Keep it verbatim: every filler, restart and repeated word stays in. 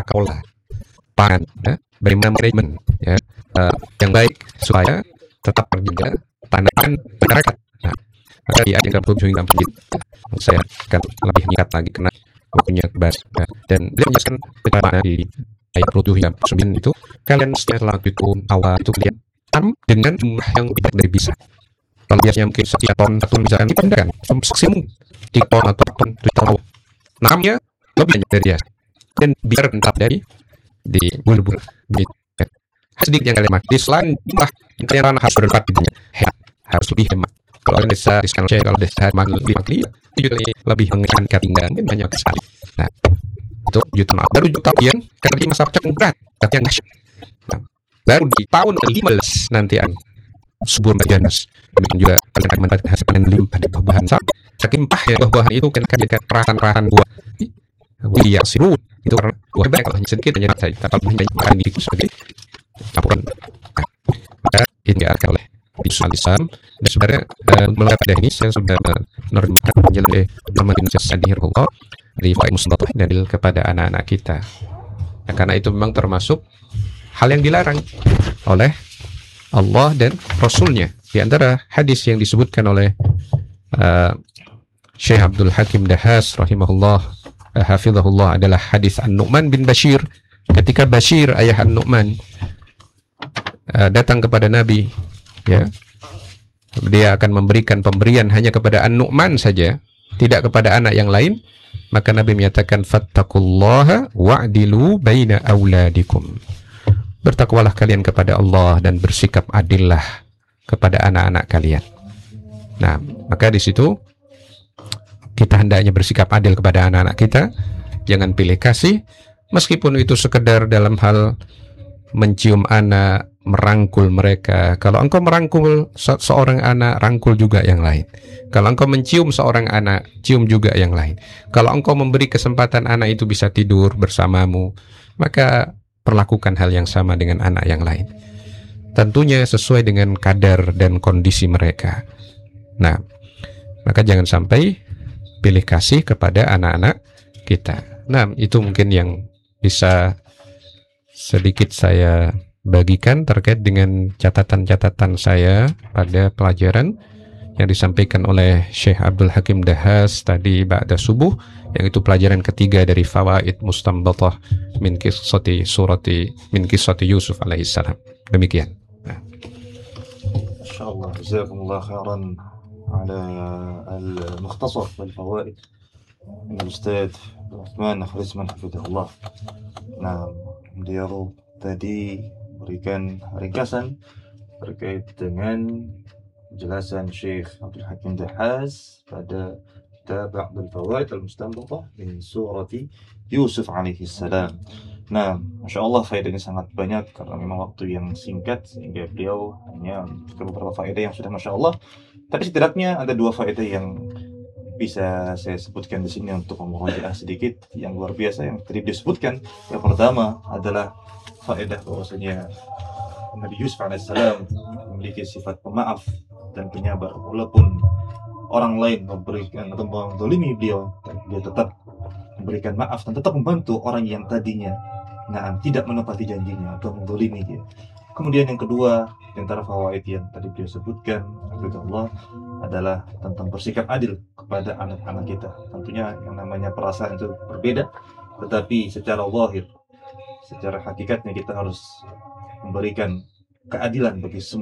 tata kelola pangan, ya, bagaimana manajemen ya, uh, yang baik supaya tetap terjaga tanaman masyarakat. Nah, maka di ayat yang ke-tujuh hingga empat saya akan lebih menyikat lagi karena waktunya kebas ya. Dan dia menjelaskan bagaimana di ayat tujuh hingga sembilan itu kalian setelah itu awal itu kalian tanam dengan jumlah yang lebih dari bisa. Kalau biasanya mungkin setiap ton satu misalkan kita kan maksimum tiga ton atau ton tujuh ton namanya lebih banyak dari biasa dan biar tetap dari di bulu-bulu begitu. Sedikit yang kalian makan di selain jumlah yang kalian harus berempat gitu ya, harus lebih hemat. Kalau desa di sekarang saya kalau desa makan lebih makan itu juga lebih mengenakan ketinggalan mungkin banyak sekali. Nah itu juta maaf baru juta yang karena di masa pecah berat yang nasyid. Nah, baru di tahun ke lima belas nantian subur majanas demikian juga kalian akan mendapatkan hasil panen limpah dari buah-buahan saking pah ya buah-buahan itu kan kan perahan-perahan buah buah siru itu karena buah banyak kalau hanya sedikit hanya saya tapi banyak makan diri sebagai campuran maka ini diarahkan oleh Islam Islam dan sebenarnya uh, melalui pada ini saya sudah menerjemahkan penjelasan dari Muhammad bin Sadihirullah dari Faid Musnatah dalil kepada anak-anak kita nah, karena itu memang termasuk hal yang dilarang oleh Allah dan Rasulnya. Di antara hadis yang disebutkan oleh uh, Syekh Abdul Hakim Dahas rahimahullah uh, hafizahullah adalah hadis An-Nu'man bin Bashir ketika Bashir ayah An-Nu'man uh, datang kepada Nabi ya dia akan memberikan pemberian hanya kepada An-Nu'man saja tidak kepada anak yang lain maka Nabi menyatakan fattaqullaha wa'dilu baina auladikum bertakwalah kalian kepada Allah dan bersikap adillah kepada anak-anak kalian. Nah, maka di situ kita hendaknya bersikap adil kepada anak-anak kita, jangan pilih kasih, meskipun itu sekedar dalam hal mencium anak, merangkul mereka. Kalau engkau merangkul se- seorang anak, rangkul juga yang lain. Kalau engkau mencium seorang anak, cium juga yang lain. Kalau engkau memberi kesempatan anak itu bisa tidur bersamamu, maka perlakukan hal yang sama dengan anak yang lain. Tentunya sesuai dengan kadar dan kondisi mereka. Nah, maka jangan sampai pilih kasih kepada anak-anak kita. Nah, itu mungkin yang bisa sedikit saya bagikan terkait dengan catatan-catatan saya pada pelajaran yang disampaikan oleh Syekh Abdul Hakim Dahas tadi ba'da subuh, yang itu pelajaran ketiga dari Fawaid Mustanbatah min qissati surati min qissati Yusuf alaihissalam. Demikian. Nah. Masyaallah, jazakumullah khairan ala al-mukhtasar wal fawaid min Ustaz Uthman Kharisman hafizahullah. Nah, beliau tadi berikan ringkasan terkait dengan penjelasan Syekh Abdul Hakim Dahas pada kitab Ba'dul Fawaid al-Mustanbatah min surati Yusuf alaihi salam. Nah, Masya Allah faedahnya sangat banyak karena memang waktu yang singkat sehingga beliau hanya beberapa faedah yang sudah Masya Allah. Tapi setidaknya ada dua faedah yang bisa saya sebutkan di sini untuk memurojaah sedikit yang luar biasa yang tadi disebutkan. Yang pertama adalah faedah bahwasanya Nabi Yusuf alaihissalam memiliki sifat pemaaf dan penyabar walaupun orang lain memberikan atau mendolimi beliau, dia tetap memberikan maaf dan tetap membantu orang yang tadinya nah tidak menepati janjinya atau mendolimi dia. Kemudian yang kedua di antara fawaid yang tadi beliau sebutkan Allah adalah tentang bersikap adil kepada anak-anak kita. Tentunya yang namanya perasaan itu berbeda, tetapi secara zahir, secara hakikatnya kita harus memberikan keadilan bagi semua